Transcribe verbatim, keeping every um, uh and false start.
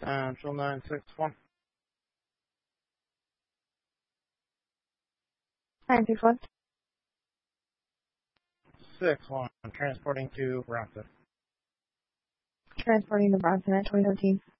Central nine six one. nine six one. six one, transporting to Bronson. Transporting to Bronson at twenty thirteen.